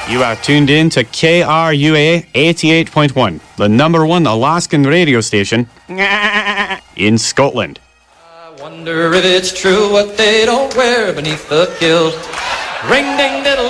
You are tuned in to KRUA 88.1, the #1 Alaskan radio station in Scotland. I wonder if it's true what they don't wear beneath the kilt. Ring ding diddle.